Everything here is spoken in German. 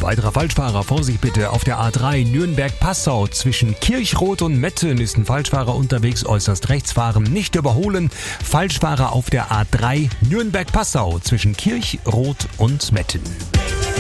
weiterer Falschfahrer, Vorsicht bitte, auf der A3 Nürnberg-Passau zwischen Kirchroth und Metten ist ein Falschfahrer unterwegs, äußerst rechts fahren, nicht überholen. Falschfahrer auf der A3 Nürnberg-Passau zwischen Kirchroth und Metten.